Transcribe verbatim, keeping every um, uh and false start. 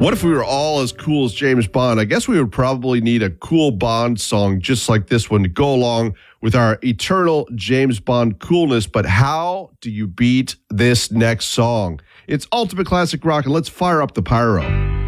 What if we were all as cool as James Bond? I guess we would probably need a cool Bond song just like this one to go along with our eternal James Bond coolness. But how do you beat this next song? It's Ultimate Classic Rock, and let's fire up the pyro.